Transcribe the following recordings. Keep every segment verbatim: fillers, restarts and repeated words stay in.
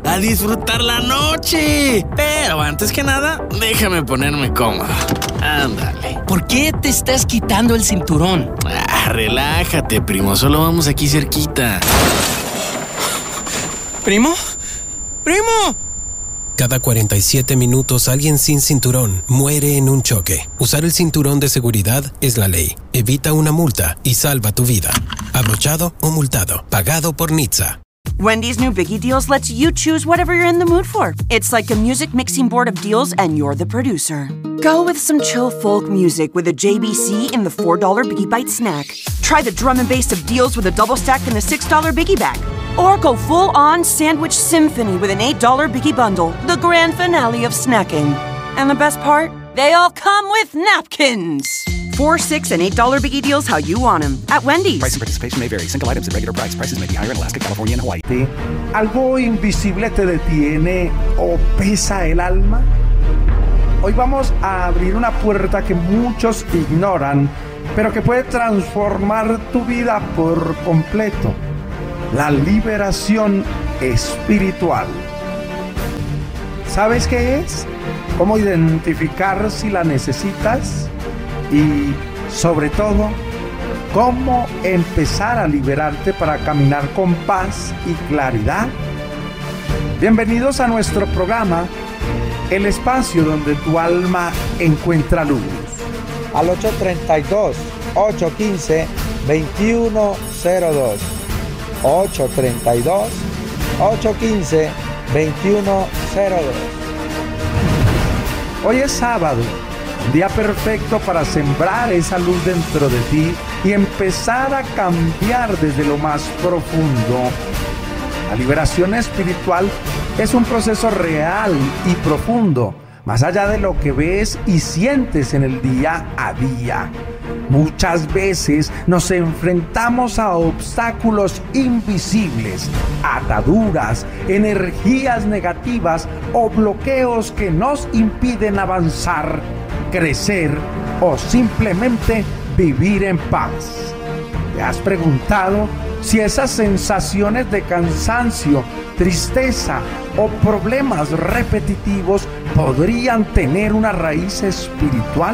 a disfrutar la noche. Pero antes que nada, déjame ponerme cómodo. Ándale. ¿Por qué te estás quitando el cinturón? Ah, relájate, primo. Solo vamos aquí cerquita. ¿Primo? ¡Primo! Cada cuarenta y siete minutos alguien sin cinturón muere en un choque. Usar el cinturón de seguridad es la ley. Evita una multa y salva tu vida. Abrochado o multado. Pagado por N H T S A. Wendy's new Biggie Deals lets you choose whatever you're in the mood for. It's like a music mixing board of deals and you're the producer. Go with some chill folk music with a J B C in the four dollar Biggie Bite snack. Try the drum and bass of deals with a double stack in the six dollar Biggie Bag. Or go full-on sandwich symphony with an eight dollar Biggie Bundle, the grand finale of snacking. And the best part? They all come with napkins. Four, six, and eight dollar Biggie Deals how you want them at Wendy's. Price and participation may vary. Single items at regular price. Prices may be higher in Alaska, California, and Hawaii. ¿Algo invisible te detiene o pesa el alma? Hoy vamos a abrir una puerta que muchos ignoran, pero que puede transformar tu vida por completo. La liberación espiritual. ¿Sabes qué es? ¿Cómo identificar si la necesitas? Y, sobre todo, ¿cómo empezar a liberarte para caminar con paz y claridad? Bienvenidos a nuestro programa, el espacio donde tu alma encuentra luz. Al ocho tres dos, ocho uno cinco, dos uno cero dos. ocho tres dos, ocho uno cinco, dos uno cero dos. Hoy es sábado, un día perfecto para sembrar esa luz dentro de ti y empezar a cambiar desde lo más profundo. La liberación espiritual es un proceso real y profundo, más allá de lo que ves y sientes en el día a día. Muchas veces nos enfrentamos a obstáculos invisibles, ataduras, energías negativas o bloqueos que nos impiden avanzar, crecer o simplemente vivir en paz. ¿Te has preguntado si esas sensaciones de cansancio, tristeza o problemas repetitivos podrían tener una raíz espiritual?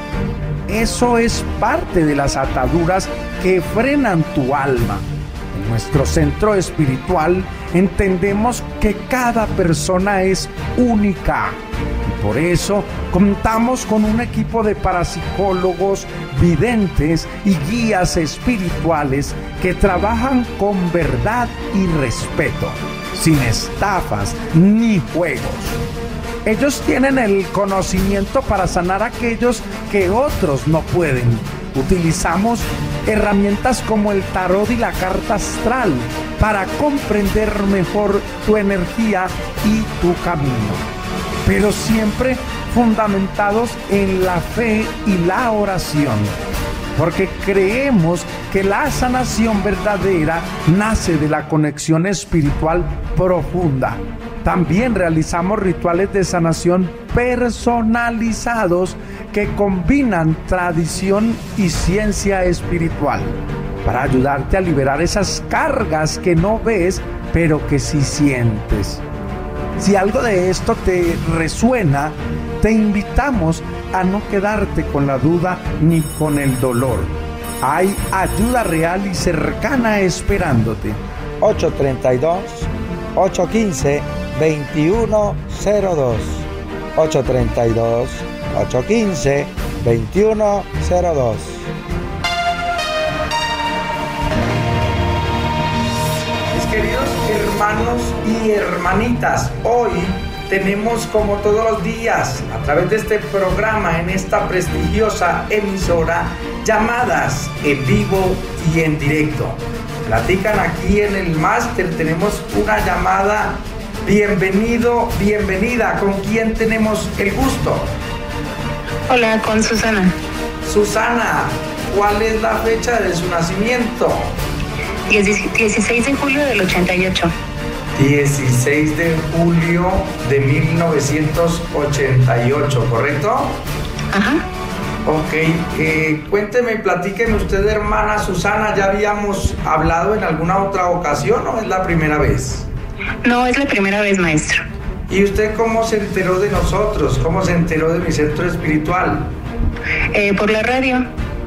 Eso es parte de las ataduras que frenan tu alma. En nuestro centro espiritual entendemos que cada persona es única. Y por eso contamos con un equipo de parapsicólogos, videntes y guías espirituales que trabajan con verdad y respeto, sin estafas ni juegos. Ellos tienen el conocimiento para sanar a aquellos que otros no pueden. Utilizamos herramientas como el tarot y la carta astral para comprender mejor tu energía y tu camino, pero siempre fundamentados en la fe y la oración, porque creemos que la sanación verdadera nace de la conexión espiritual profunda. También realizamos rituales de sanación personalizados que combinan tradición y ciencia espiritual para ayudarte a liberar esas cargas que no ves, pero que sí sientes. Si algo de esto te resuena, te invitamos a no quedarte con la duda ni con el dolor. Hay ayuda real y cercana esperándote. ocho tres dos, ocho uno cinco, dos uno cero dos. ocho tres dos, ocho uno cinco, dos uno cero dos. Mis queridos hermanos y hermanitas, hoy tenemos, como todos los días, a través de este programa, en esta prestigiosa emisora, llamadas en vivo y en directo. Platican aquí en el máster, tenemos una llamada. Bienvenido, bienvenida. ¿Con quién tenemos el gusto? Hola, con Susana. Susana, ¿cuál es la fecha de su nacimiento? dieciséis de julio del ochenta y ocho. dieciséis de julio de mil novecientos ochenta y ocho, ¿correcto? Ajá. Ok, eh, cuénteme y platíqueme usted, hermana Susana, ¿ya habíamos hablado en alguna otra ocasión o es la primera vez? No, es la primera vez, maestro. ¿Y usted cómo se enteró de nosotros? ¿Cómo se enteró de mi centro espiritual? Eh, por la radio.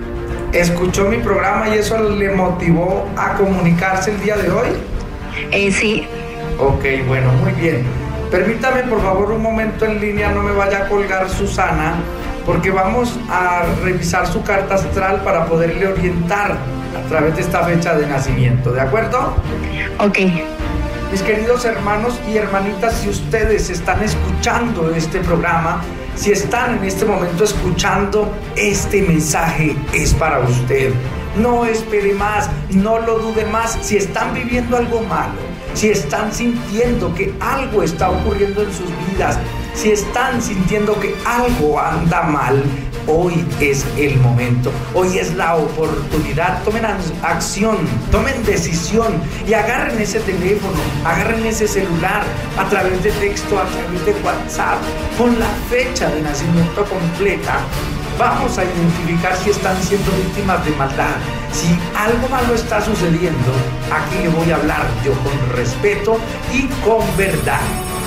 ¿Escuchó mi programa y eso le motivó a comunicarse el día de hoy? Eh, sí. Ok, bueno, muy bien. Permítame por favor un momento en línea, no me vaya a colgar Susana, porque vamos a revisar su carta astral para poderle orientar a través de esta fecha de nacimiento, ¿de acuerdo? Ok. Mis queridos hermanos y hermanitas, si ustedes están escuchando este programa, si están en este momento escuchando, este mensaje es para usted. No espere más, no lo dude más. Si están viviendo algo malo, si están sintiendo que algo está ocurriendo en sus vidas, si están sintiendo que algo anda mal, hoy es el momento, hoy es la oportunidad. Tomen acción, tomen decisión y agarren ese teléfono, agarren ese celular a través de texto, a través de WhatsApp, con la fecha de nacimiento completa. Vamos a identificar si están siendo víctimas de maldad. Si algo malo está sucediendo, aquí le voy a hablar yo con respeto y con verdad.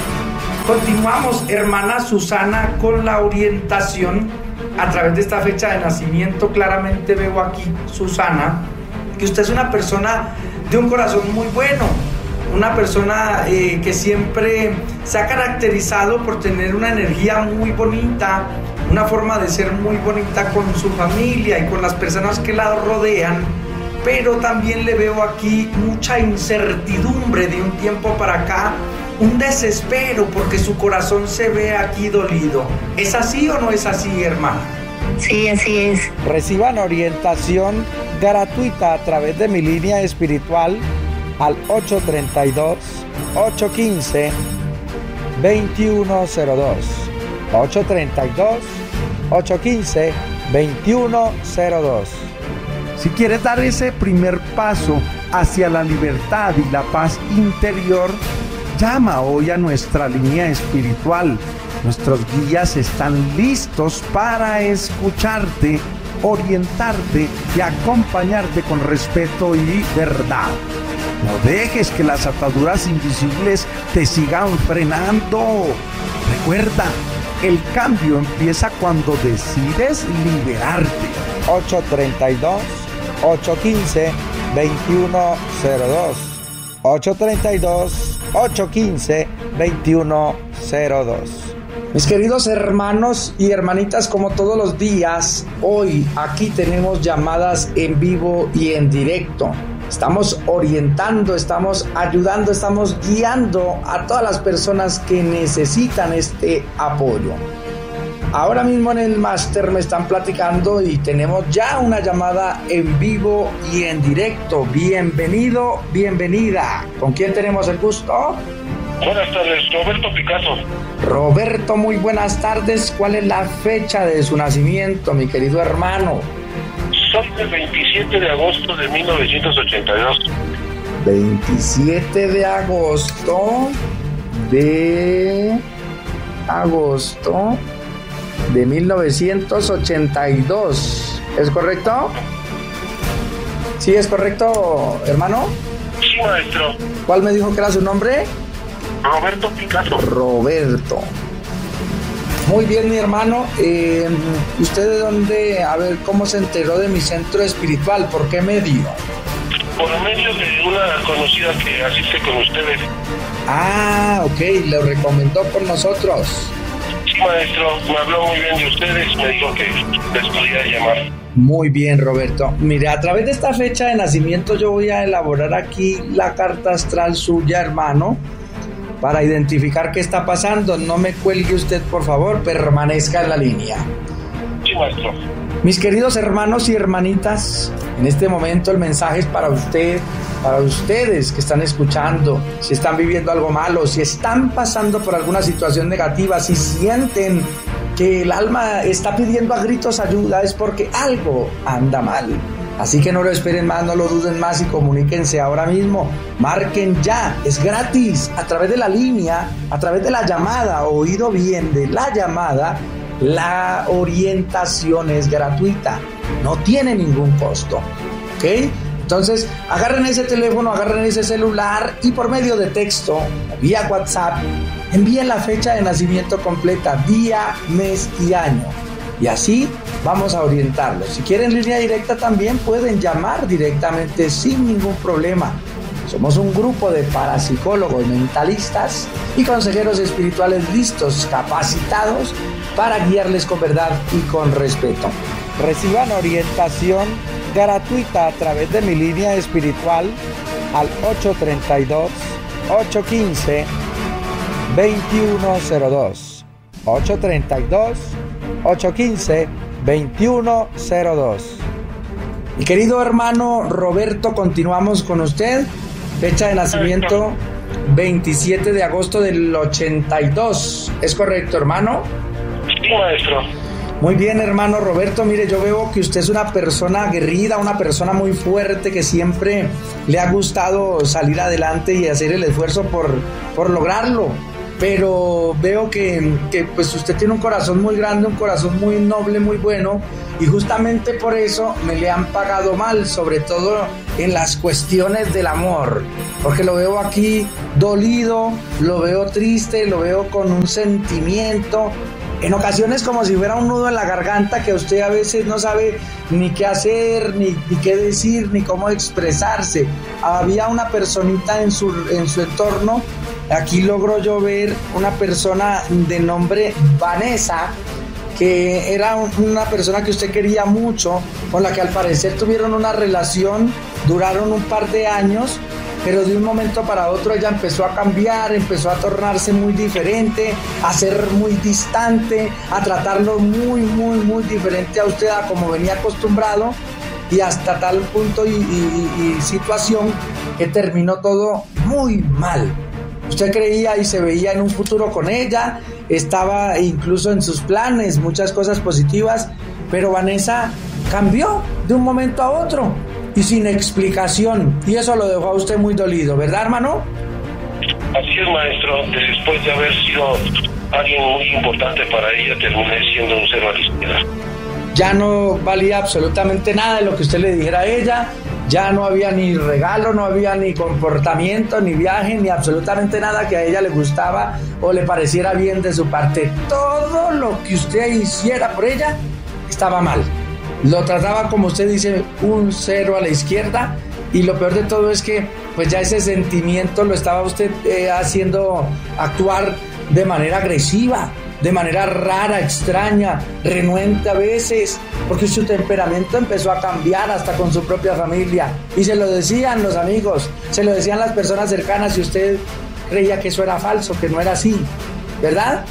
Continuamos, hermana Susana, con la orientación a través de esta fecha de nacimiento. Claramente veo aquí, Susana, que usted es una persona de un corazón muy bueno, una persona eh, que siempre se ha caracterizado por tener una energía muy bonita, una forma de ser muy bonita con su familia y con las personas que la rodean, pero también le veo aquí mucha incertidumbre de un tiempo para acá, un desespero porque su corazón se ve aquí dolido. ¿Es así o no es así, hermana? Sí, así es. Reciban orientación gratuita a través de mi línea espiritual al ocho tres dos, ocho uno cinco, dos uno cero dos. ocho tres dos, ocho uno cinco, dos uno cero dos. Si quieres dar ese primer paso hacia la libertad y la paz interior, llama hoy a nuestra línea espiritual. Nuestros guías están listos para escucharte, orientarte y acompañarte con respeto y verdad. No dejes que las ataduras invisibles te sigan frenando. Recuerda, el cambio empieza cuando decides liberarte. ocho tres dos, ocho uno cinco, dos uno cero dos. ocho tres dos, ocho uno cinco, dos uno cero dos. Mis queridos hermanos y hermanitas, como todos los días, hoy aquí tenemos llamadas en vivo y en directo. Estamos orientando, estamos ayudando, estamos guiando a todas las personas que necesitan este apoyo. Ahora mismo en el máster me están platicando y tenemos ya una llamada en vivo y en directo. Bienvenido, bienvenida. ¿Con quién tenemos el gusto? Buenas tardes, Roberto Picasso. Roberto, muy buenas tardes. ¿Cuál es la fecha de su nacimiento, mi querido hermano? Soy del veintisiete de agosto de mil novecientos ochenta y dos. veintisiete de agosto de agosto de mil novecientos ochenta y dos. ¿Es correcto? ¿Sí es correcto, hermano? Sí, maestro. ¿Cuál me dijo que era su nombre? Roberto Picasso. Roberto. Muy bien, mi hermano. Eh, ¿Usted de dónde? A ver, ¿cómo se enteró de mi centro espiritual? ¿Por qué medio? Por medio de una conocida que asiste con ustedes. Ah, ok, lo recomendó por nosotros. Sí, maestro, me habló muy bien de ustedes, me dijo que les podía llamar. Muy bien, Roberto. Mire, a través de esta fecha de nacimiento yo voy a elaborar aquí la carta astral suya, hermano, para identificar qué está pasando. No me cuelgue usted, por favor, permanezca en la línea. Sí, maestro. Mis queridos hermanos y hermanitas, en este momento el mensaje es para usted, para ustedes que están escuchando. Si están viviendo algo malo, si están pasando por alguna situación negativa, si sienten que el alma está pidiendo a gritos ayuda, es porque algo anda mal. Así que no lo esperen más, no lo duden más y comuníquense ahora mismo. Marquen ya, es gratis, a través de la línea, a través de la llamada, oído bien, de la llamada. La orientación es gratuita, no tiene ningún costo, ¿ok? Entonces, agarren ese teléfono, agarren ese celular y por medio de texto, vía WhatsApp, envíen la fecha de nacimiento completa, día, mes y año. Y así vamos a orientarlos. Si quieren línea directa también pueden llamar directamente sin ningún problema. Somos un grupo de parapsicólogos mentalistas y consejeros espirituales listos, capacitados para guiarles con verdad y con respeto. Reciban orientación gratuita a través de mi línea espiritual al ocho tres dos, ocho uno cinco, dos uno cero dos. ocho tres dos, ocho uno cinco, dos uno cero dos. Mi querido hermano Roberto, continuamos con usted. Fecha de nacimiento veintisiete de agosto del ochenta y dos. ¿Es correcto, hermano? Sí, maestro. Muy bien, hermano Roberto. Mire, yo veo que usted es una persona aguerrida, una persona muy fuerte, que siempre le ha gustado salir adelante y hacer el esfuerzo por, por lograrlo. Pero veo que, que pues usted tiene un corazón muy grande, un corazón muy noble, muy bueno, y justamente por eso me le han pagado mal, sobre todo en las cuestiones del amor, porque lo veo aquí dolido, lo veo triste, lo veo con un sentimiento, en ocasiones como si fuera un nudo en la garganta, que usted a veces no sabe ni qué hacer, ni, ni qué decir, ni cómo expresarse. Había una personita en su, en su entorno. Aquí logro yo ver una persona de nombre Vanessa, que era una persona que usted quería mucho, con la que al parecer tuvieron una relación, duraron un par de años, pero de un momento para otro ella empezó a cambiar, empezó a tornarse muy diferente, a ser muy distante, a tratarlo muy, muy, muy diferente a usted, a como venía acostumbrado, y hasta tal punto y, y, y situación que terminó todo muy mal. Usted creía y se veía en un futuro con ella, estaba incluso en sus planes, muchas cosas positivas, pero Vanessa cambió de un momento a otro y sin explicación, y eso lo dejó a usted muy dolido, ¿verdad, hermano? Así es, maestro. Después de haber sido alguien muy importante para ella, terminé siendo un cero a la izquierda. Ya no valía absolutamente nada de lo que usted le dijera a ella. Ya no había ni regalo, no había ni comportamiento, ni viaje, ni absolutamente nada que a ella le gustaba o le pareciera bien de su parte. Todo lo que usted hiciera por ella estaba mal. Lo trataba, como usted dice, un cero a la izquierda, y lo peor de todo es que pues ya ese sentimiento lo estaba usted eh, haciendo actuar de manera agresiva, de manera rara, extraña, renuente a veces, porque su temperamento empezó a cambiar hasta con su propia familia, y se lo decían los amigos, se lo decían las personas cercanas, y usted creía que eso era falso, que no era así, ¿verdad?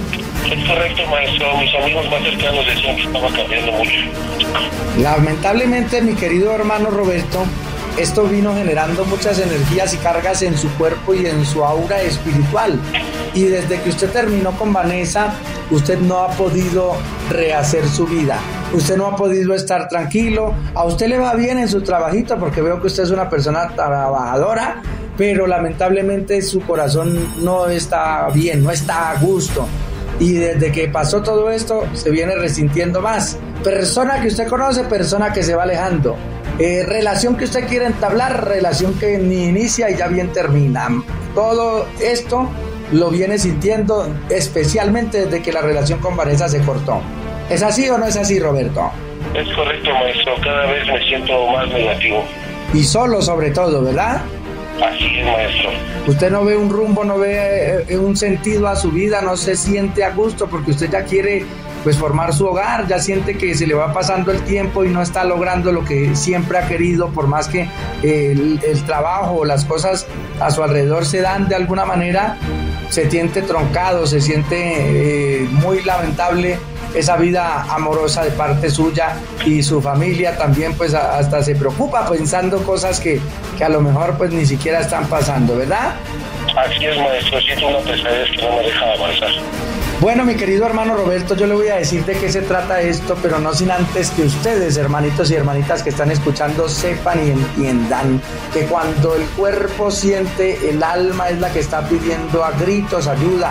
Es correcto, maestro. Mis amigos más cercanos decían que estaba cambiando mucho. Lamentablemente, mi querido hermano Roberto, esto vino generando muchas energías y cargas en su cuerpo y en su aura espiritual. Y desde que usted terminó con Vanessa, usted no ha podido rehacer su vida. Usted no ha podido estar tranquilo. A usted le va bien en su trabajito, porque veo que usted es una persona trabajadora, pero lamentablemente su corazón no está bien, no está a gusto. Y desde que pasó todo esto, se viene resintiendo más. Persona que usted conoce, persona que se va alejando. Eh, relación que usted quiere entablar, relación que ni inicia y ya bien termina. Todo esto lo viene sintiendo especialmente desde que la relación con Vanessa se cortó. ¿Es así o no es así, Roberto? Es correcto, maestro. Cada vez me siento más negativo. Y solo, sobre todo, ¿verdad? Así es, maestro. Usted no ve un rumbo, no ve eh, un sentido a su vida, no se siente a gusto porque usted ya quiere pues formar su hogar, ya siente que se le va pasando el tiempo y no está logrando lo que siempre ha querido, por más que eh, el, el trabajo o las cosas a su alrededor se dan de alguna manera, se siente troncado, se siente eh, muy lamentable esa vida amorosa de parte suya, y su familia también pues hasta se preocupa pensando cosas que, que a lo mejor pues ni siquiera están pasando, ¿verdad? Así es, maestro, siento una pesadez que no me deja avanzar. Bueno, mi querido hermano Roberto, yo le voy a decir de qué se trata esto, pero no sin antes que ustedes, hermanitos y hermanitas que están escuchando, sepan y entiendan que cuando el cuerpo siente, el alma es la que está pidiendo a gritos ayuda,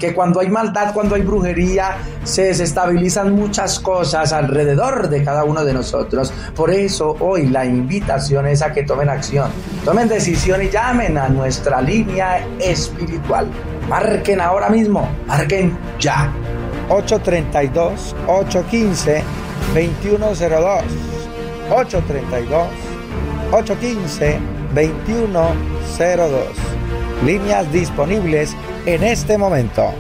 que cuando hay maldad, cuando hay brujería, se desestabilizan muchas cosas alrededor de cada uno de nosotros. Por eso hoy la invitación es a que tomen acción, tomen decisión y llamen a nuestra línea espiritual. Marquen ahora mismo, marquen ya. ocho tres dos, ocho uno cinco, dos uno cero dos. ocho tres dos, ocho uno cinco, dos uno cero dos. Líneas disponibles en este momento.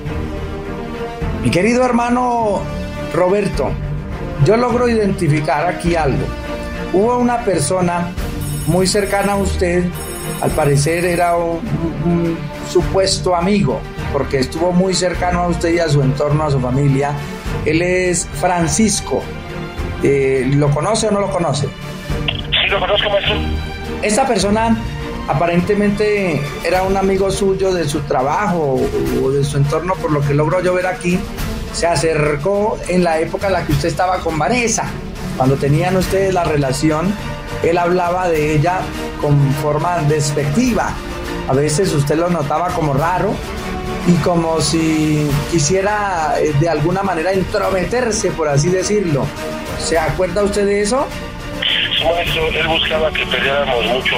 Mi querido hermano Roberto, yo logro identificar aquí algo. Hubo una persona muy cercana a usted, al parecer era un, un supuesto amigo, porque estuvo muy cercano a usted y a su entorno, a su familia. Él es Francisco. Eh, ¿Lo conoce o no lo conoce? Sí, lo conozco, maestro. Esta persona aparentemente era un amigo suyo de su trabajo o de su entorno, por lo que logro yo ver aquí. Se acercó en la época en la que usted estaba con Vanessa. Cuando tenían ustedes la relación, él hablaba de ella con forma despectiva. A veces usted lo notaba como raro y como si quisiera eh, de alguna manera entrometerse, por así decirlo. ¿Se acuerda usted de eso? Sí, maestro, él buscaba que peleáramos mucho.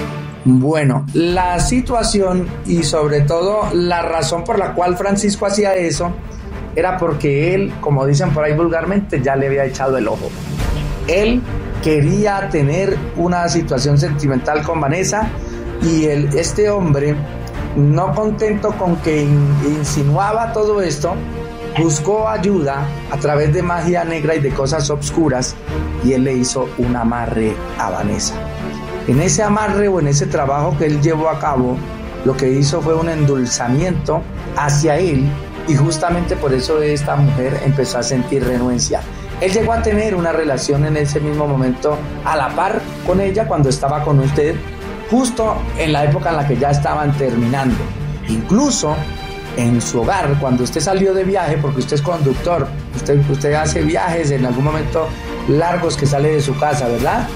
Bueno, la situación y sobre todo la razón por la cual Francisco hacía eso era porque él, como dicen por ahí vulgarmente, ya le había echado el ojo. Él quería tener una situación sentimental con Vanessa y el, este hombre, no contento con que in, insinuaba todo esto, buscó ayuda a través de magia negra y de cosas obscuras y él le hizo un amarre a Vanessa. En ese amarre o en ese trabajo que él llevó a cabo, lo que hizo fue un endulzamiento hacia él y justamente por eso esta mujer empezó a sentir renuencia. Él llegó a tener una relación en ese mismo momento a la par con ella cuando estaba con usted, justo en la época en la que ya estaban terminando. Incluso en su hogar, cuando usted salió de viaje, porque usted es conductor, usted, usted hace viajes en algún momento largos que sale de su casa, ¿verdad?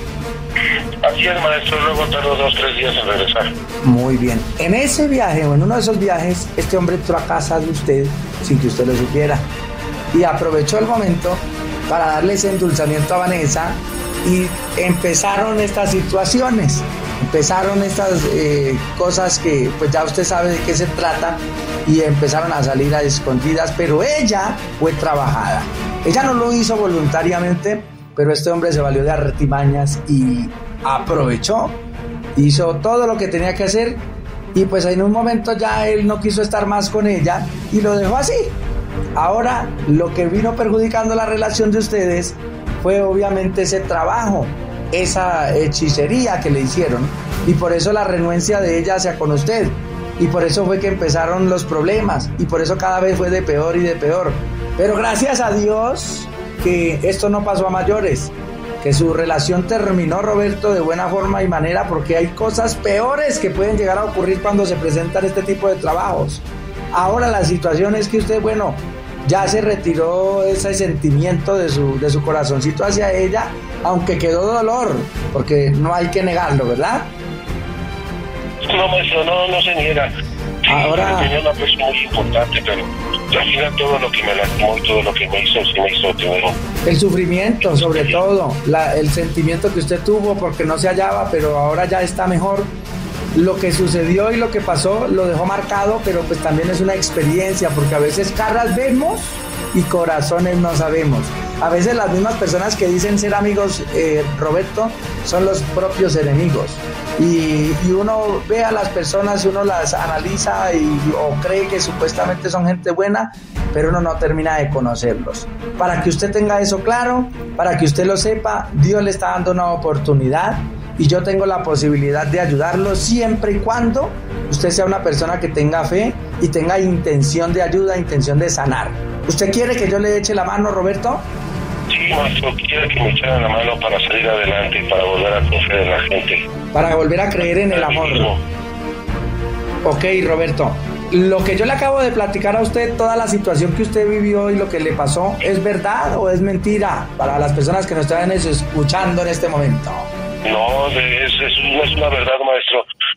Así es, maestro, luego tardo dos, tres días en regresar. Muy bien. En ese viaje o en uno de esos viajes, este hombre entró a casa de usted sin que usted lo supiera y aprovechó el momento para darle ese endulzamiento a Vanessa y empezaron estas situaciones, empezaron estas eh, cosas que pues ya usted sabe de qué se trata y empezaron a salir a escondidas, pero ella fue trabajada. Ella no lo hizo voluntariamente, pero este hombre se valió de artimañas y aprovechó, hizo todo lo que tenía que hacer y pues en un momento ya él no quiso estar más con ella y lo dejó así. Ahora lo que vino perjudicando la relación de ustedes fue obviamente ese trabajo, esa hechicería que le hicieron y por eso la renuencia de ella hacia con usted y por eso fue que empezaron los problemas y por eso cada vez fue de peor y de peor. Pero gracias a Dios que esto no pasó a mayores, que su relación terminó, Roberto, de buena forma y manera, porque hay cosas peores que pueden llegar a ocurrir cuando se presentan este tipo de trabajos. Ahora la situación es que usted, bueno, ya se retiró ese sentimiento de su, de su corazoncito hacia ella, aunque quedó dolor, porque no hay que negarlo, ¿verdad? No, maestro, no, no se niega. Sí, ahora tenía una persona muy importante, pero al final todo lo que me lastimó y todo lo que me hizo, sí me hizo tener el sufrimiento, sobre todo, la, el sentimiento que usted tuvo porque no se hallaba, pero ahora ya está mejor. Lo que sucedió y lo que pasó lo dejó marcado, pero pues también es una experiencia, porque a veces caras vemos y corazones no sabemos. A veces las mismas personas que dicen ser amigos, eh, Roberto, son los propios enemigos. Y, y uno ve a las personas, uno las analiza y, o cree que supuestamente son gente buena, pero uno no termina de conocerlos. Para que usted tenga eso claro, para que usted lo sepa, Dios le está dando una oportunidad y yo tengo la posibilidad de ayudarlo siempre y cuando usted sea una persona que tenga fe y tenga intención de ayuda, intención de sanar. ¿Usted quiere que yo le eche la mano, Roberto? Sí, maestro, quiero que me echaran la mano para salir adelante, para volver a confiar en la gente. Para volver a creer en el amor. Ok, Roberto. Lo que yo le acabo de platicar a usted, toda la situación que usted vivió y lo que le pasó, ¿es verdad o es mentira para las personas que nos están escuchando en este momento? No, es, es, es una verdad, maestro. Así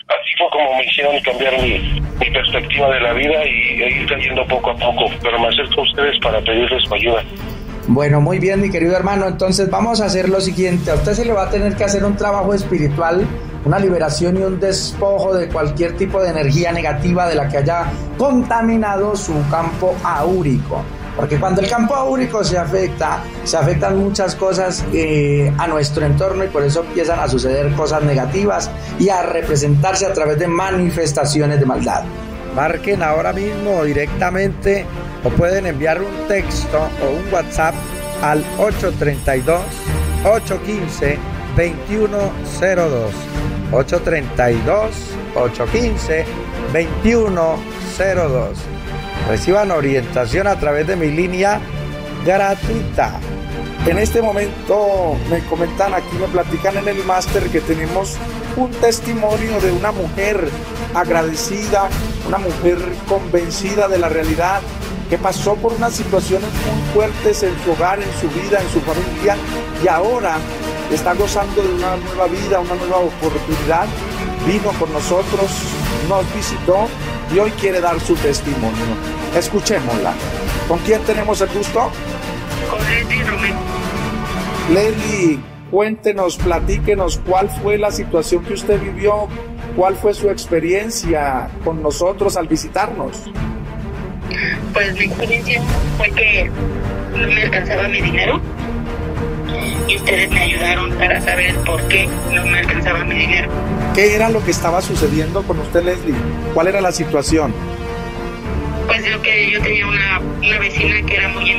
fue como me hicieron cambiar mi, mi perspectiva de la vida y, e ir cayendo poco a poco, pero me acerco a ustedes para pedirles su ayuda. Bueno, muy bien, mi querido hermano, entonces vamos a hacer lo siguiente. A usted se le va a tener que hacer un trabajo espiritual, una liberación y un despojo de cualquier tipo de energía negativa de la que haya contaminado su campo áurico. Porque cuando el campo áurico se afecta, se afectan muchas cosas eh, a nuestro entorno y por eso empiezan a suceder cosas negativas y a representarse a través de manifestaciones de maldad. Marquen ahora mismo directamente o pueden enviar un texto o un WhatsApp al ocho tres dos, ocho uno cinco, dos uno cero dos. ocho tres dos, ocho uno cinco, dos uno cero dos. Reciban orientación a través de mi línea gratuita. En este momento me comentan aquí, me platican en el máster que tenemos un testimonio de una mujer agradecida, una mujer convencida de la realidad, que pasó por unas situaciones muy fuertes en su hogar, en su vida, en su familia, y ahora está gozando de una nueva vida, una nueva oportunidad. Vino con nosotros, nos visitó y hoy quiere dar su testimonio. Escuchémosla. ¿Con quién tenemos el gusto? Con Leslie Romero. Leslie, cuéntenos, platíquenos cuál fue la situación que usted vivió, cuál fue su experiencia con nosotros al visitarnos. Pues mi experiencia fue que no me alcanzaba mi dinero y ustedes me ayudaron para saber por qué no me alcanzaba mi dinero. ¿Qué era lo que estaba sucediendo con usted, Leslie? ¿Cuál era la situación? Pues yo que yo tenía una, una vecina que era muy